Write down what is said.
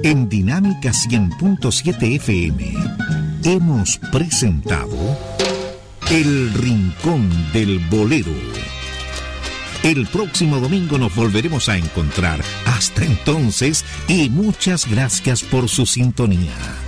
En Dinámica 100.7 FM hemos presentado El Rincón del Bolero. El próximo domingo nos volveremos a encontrar. Hasta entonces, y muchas gracias por su sintonía.